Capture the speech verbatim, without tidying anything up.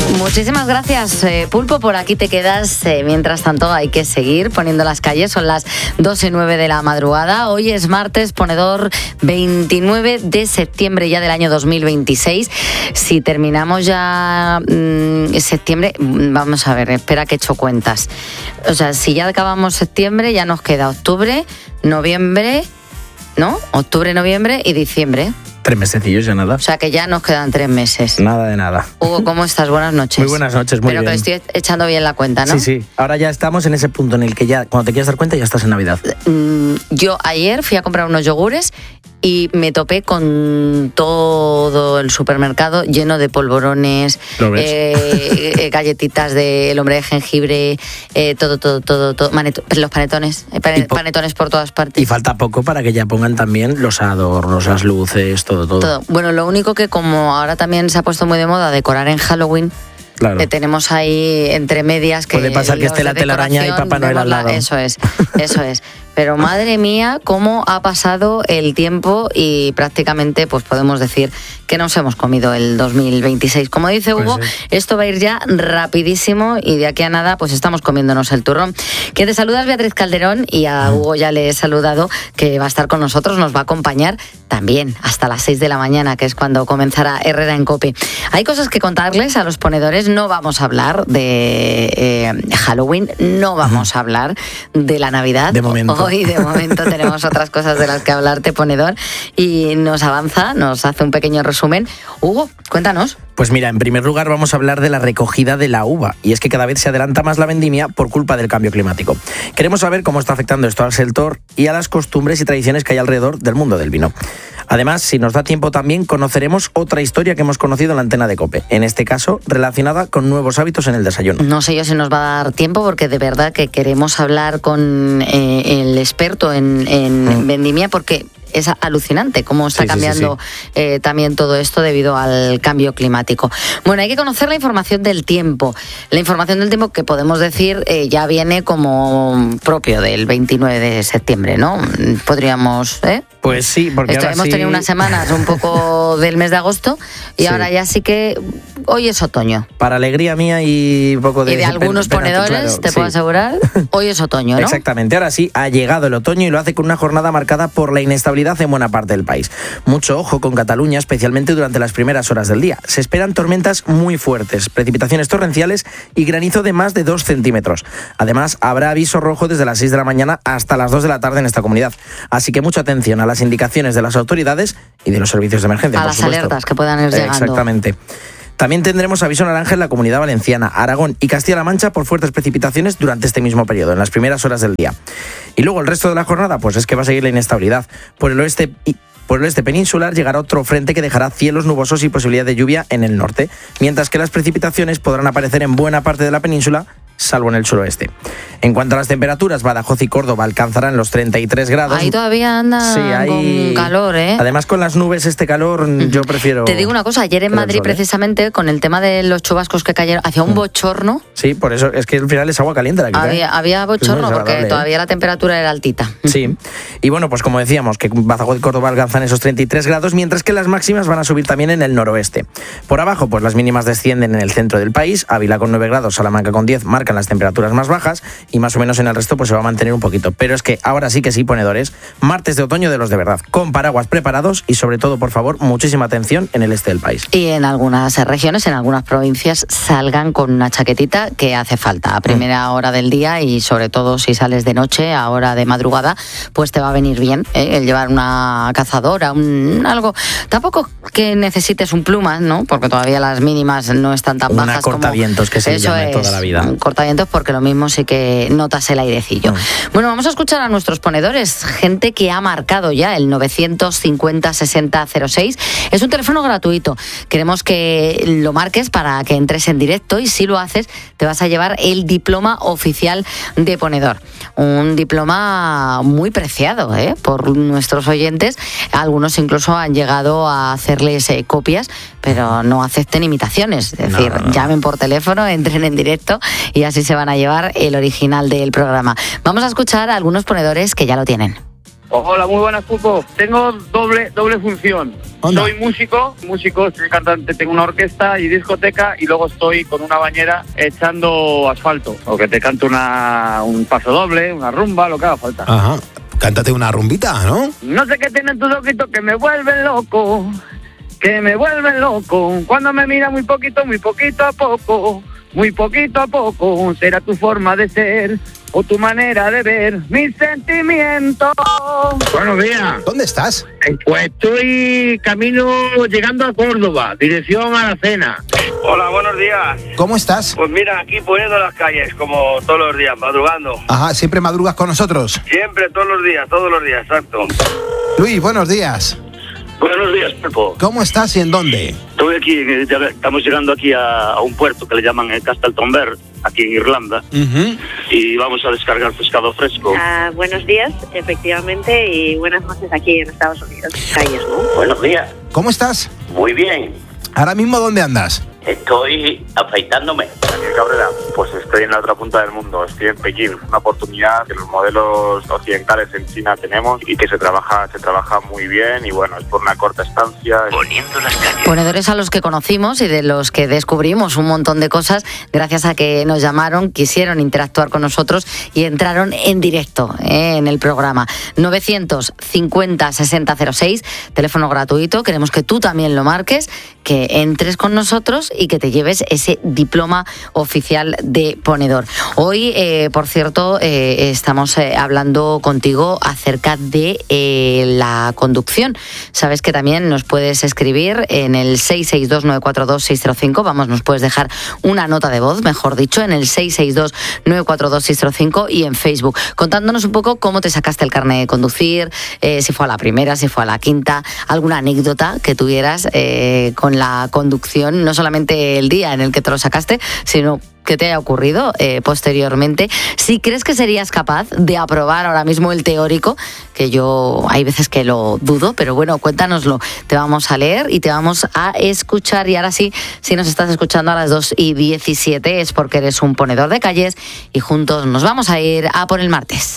Muchísimas gracias, eh, Pulpo, por aquí te quedas. Eh, mientras tanto hay que seguir poniendo las calles, son las doce y nueve de la madrugada. Hoy es martes, ponedor veintinueve de septiembre ya del año dos mil veintiséis. Si terminamos ya mmm, septiembre, vamos a ver, espera que he hecho cuentas. O sea, si ya acabamos septiembre, ya nos queda octubre, noviembre, ¿no? Octubre, noviembre y diciembre. Tres mesecillos, ya nada. O sea que ya nos quedan tres meses. Nada de nada. Hugo, ¿cómo estás? Buenas noches. Muy buenas noches, muy Pero bien. Pero que estoy echando bien la cuenta, ¿no? Sí, sí. Ahora ya estamos en ese punto en el que ya, cuando te quieres dar cuenta, ya estás en Navidad. Yo ayer fui a comprar unos yogures y me topé con todo el supermercado lleno de polvorones, eh, galletitas del hombre de jengibre, eh, todo, todo, todo, todo, maneto, los panetones, pan, po- panetones por todas partes. Y falta poco para que ya pongan también los adornos, las luces, todo, todo. todo. Bueno, lo único que como ahora también se ha puesto muy de moda decorar en Halloween, claro, que tenemos ahí entre medias que puede pasar que esté la telaraña y Papá Noel al lado. Eso es, eso es. Pero madre mía, cómo ha pasado el tiempo y prácticamente pues podemos decir que nos hemos comido el dos mil veintiséis. Como dice Hugo, pues sí, esto va a ir ya rapidísimo y de aquí a nada pues estamos comiéndonos el turrón. Que te saludas, Beatriz Calderón, y a Hugo ya le he saludado, que va a estar con nosotros, nos va a acompañar también hasta las seis de la mañana, que es cuando comenzará Herrera en COPE. Hay cosas que contarles a los ponedores, no vamos a hablar de eh, Halloween, no vamos a hablar de la Navidad. De momento. Hoy de momento tenemos otras cosas de las que hablarte, ponedor, y nos avanza, nos hace un pequeño resumen. Hugo, cuéntanos. Pues mira, en primer lugar vamos a hablar de la recogida de la uva, y es que cada vez se adelanta más la vendimia por culpa del cambio climático. Queremos saber cómo está afectando esto al sector y a las costumbres y tradiciones que hay alrededor del mundo del vino. Además, si nos da tiempo también, conoceremos otra historia que hemos conocido en la antena de COPE, en este caso relacionada con nuevos hábitos en el desayuno. No sé yo si nos va a dar tiempo, porque de verdad que queremos hablar con eh, el experto en, en mm. vendimia, porque es alucinante cómo está sí, cambiando sí, sí, sí. Eh, también todo esto debido al cambio climático. Bueno, hay que conocer la información del tiempo. La información del tiempo que podemos decir eh, ya viene como propio del veintinueve de septiembre, ¿no? Podríamos, ¿eh? Pues sí, porque Esto, ahora hemos sí... tenido unas semanas un poco del mes de agosto y sí, ahora ya sí que hoy es otoño. Para alegría mía y un poco de... Y de algunos pen- ponedores, claro, te sí. puedo asegurar, hoy es otoño, ¿no? Exactamente, ahora sí, ha llegado el otoño y lo hace con una jornada marcada por la inestabilidad en buena parte del país. Mucho ojo con Cataluña, especialmente durante las primeras horas del día. Se esperan tormentas muy fuertes, precipitaciones torrenciales y granizo de más de dos centímetros. Además, habrá aviso rojo desde las seis de la mañana hasta las dos de la tarde en esta comunidad. Así que mucha atención a las indicaciones de las autoridades y de los servicios de emergencia, a por las supuesto. alertas que puedan ir llegando. Exactamente. También tendremos aviso naranja en la Comunidad Valenciana, Aragón y Castilla-La Mancha por fuertes precipitaciones durante este mismo periodo, en las primeras horas del día. Y luego el resto de la jornada, pues es que va a seguir la inestabilidad. Por el oeste y Por el oeste peninsular llegará otro frente que dejará cielos nubosos y posibilidad de lluvia en el norte, mientras que las precipitaciones podrán aparecer en buena parte de la península, salvo en el suroeste. En cuanto a las temperaturas, Badajoz y Córdoba alcanzarán los treinta y tres grados. Ahí todavía anda sí, hay... con calor, ¿eh? Además, con las nubes, este calor, yo prefiero... Te digo una cosa, ayer en Madrid, sol, ¿eh? precisamente, con el tema de los chubascos que cayeron, hacía un bochorno. Sí, por eso, es que al final es agua caliente la que Había, cae. había bochorno, porque ¿eh? todavía la temperatura era altita. Sí, y bueno, pues como decíamos, que Badajoz y Córdoba alcanzan esos treinta y tres grados, mientras que las máximas van a subir también en el noroeste. Por abajo, pues las mínimas descienden en el centro del país. Ávila con nueve grados, Salamanca con diez, marcan las temperaturas más bajas, y más o menos en el resto pues se va a mantener un poquito. Pero es que ahora sí que sí, ponedores, martes de otoño de los de verdad, con paraguas preparados y sobre todo, por favor, muchísima atención en el este del país. Y en algunas regiones, en algunas provincias, salgan con una chaquetita que hace falta a primera mm. hora del día, y sobre todo si sales de noche, a hora de madrugada, pues te va a venir bien ¿eh? el llevar una cazadora, un algo. Tampoco que necesites un pluma, ¿no? Porque todavía las mínimas no están tan una bajas cortavientos como... que se Eso llama es, toda la vida. Un cortavientos, porque lo mismo sí que notas el airecillo. Mm. Bueno, vamos a escuchar a nuestros ponedores, gente que ha marcado ya el novecientos cincuenta sesenta cero seis. Es un teléfono gratuito. Queremos que lo marques para que entres en directo, y si lo haces te vas a llevar el diploma oficial de ponedor. Un diploma muy preciado ¿eh? por nuestros oyentes. Algunos incluso han llegado a hacerles eh, copias, pero no acepten imitaciones. Es decir, no, no, no. llamen por teléfono, entren en directo y así se van a llevar el original del programa. Vamos a escuchar a algunos ponedores que ya lo tienen. Hola, muy buenas, Pupo. Tengo doble doble función. Onda. Soy músico, músico, soy cantante, tengo una orquesta y discoteca y luego estoy con una bañera echando asfalto. O que te canto una, un paso doble, una rumba, lo que haga falta. Ajá. Cántate una rumbita, ¿no? No sé qué tienen tus ojitos que me vuelven loco, que me vuelven loco. Cuando me mira muy poquito, muy poquito a poco, muy poquito a poco, será tu forma de ser o tu manera de ver mis sentimientos. Buenos días. ¿Dónde estás? Pues estoy camino llegando a Córdoba, dirección a la cena. Hola, buenos días. ¿Cómo estás? Pues mira, aquí poniendo las calles, como todos los días, madrugando. Ajá, ¿siempre madrugas con nosotros? Siempre, todos los días, todos los días, exacto. Luis, buenos días. Buenos días, Pepo. ¿Cómo estás y en dónde? Estoy aquí, ya estamos llegando aquí a, a un puerto que le llaman el Casteltonber, aquí en Irlanda, Uh-huh. y vamos a descargar pescado fresco. Uh, buenos días, efectivamente, y buenas noches aquí en Estados Unidos. Calles, ¿no? Buenos días. ¿Cómo estás? Muy bien. ¿Ahora mismo dónde andas? Estoy afeitándome. Daniel Cabrera, pues estoy en la otra punta del mundo, estoy en Pekín, una oportunidad que los modelos occidentales en China tenemos y que se trabaja se trabaja muy bien y bueno, es por una corta estancia. Poniendo las calles. Ponedores a los que conocimos y de los que descubrimos un montón de cosas gracias a que nos llamaron, quisieron interactuar con nosotros y entraron en directo eh, en el programa. novecientos cincuenta sesenta cero seis, teléfono gratuito, queremos que tú también lo marques, que entres con nosotros y que te lleves ese diploma oficial de ponedor. Hoy, eh, por cierto, eh, estamos eh, hablando contigo acerca de eh, la conducción. Sabes que también nos puedes escribir en el seis seis dos nueve cuatro dos seis cero cinco, vamos, nos puedes dejar una nota de voz, mejor dicho, en el seis seis dos nueve cuatro dos seis cero cinco y en Facebook, contándonos un poco cómo te sacaste el carnet de conducir, eh, si fue a la primera, si fue a la quinta, alguna anécdota que tuvieras eh, con la conducción, no solamente el día en el que te lo sacaste, sino que te haya ocurrido eh, posteriormente. Si crees que serías capaz de aprobar ahora mismo el teórico, que yo hay veces que lo dudo, pero bueno, cuéntanoslo. Te vamos a leer y te vamos a escuchar. Y ahora sí, si nos estás escuchando a las dos y diecisiete es porque eres un ponedor de calles y juntos nos vamos a ir a por el martes.